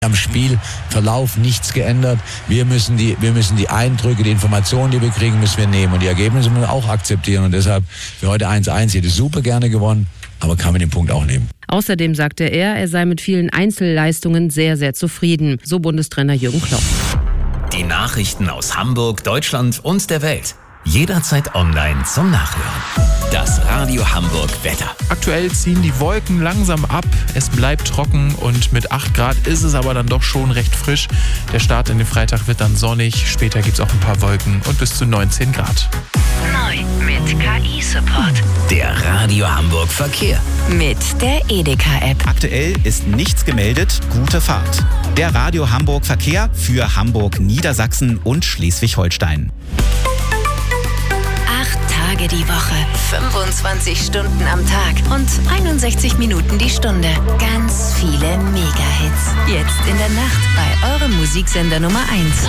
Am Spielverlauf nichts geändert. Wir müssen die Eindrücke, die Informationen, die wir kriegen, müssen wir nehmen. Und die Ergebnisse müssen wir auch akzeptieren. Und deshalb für heute 1-1. Ich hätte super gerne gewonnen, aber kann mit dem Punkt auch leben. Außerdem sagte er sei mit vielen Einzelleistungen sehr, sehr zufrieden. So Bundestrainer Jürgen Klopp. Die Nachrichten aus Hamburg, Deutschland und der Welt. Jederzeit online zum Nachhören. Das Radio Hamburg Wetter. Aktuell ziehen die Wolken langsam ab. Es bleibt trocken und mit 8 Grad ist es aber dann doch schon recht frisch. Der Start in den Freitag wird dann sonnig. Später gibt es auch ein paar Wolken und bis zu 19 Grad. Neu mit KI-Support. Der Radio Hamburg Verkehr. Mit der Edeka-App. Aktuell ist nichts gemeldet. Gute Fahrt. Der Radio Hamburg Verkehr für Hamburg, Niedersachsen und Schleswig-Holstein. 8 Tage die Woche, 25 Stunden am Tag und 61 Minuten die Stunde. Ganz viele Mega-Hits. Jetzt in der Nacht bei eurem Musiksender Nummer 1.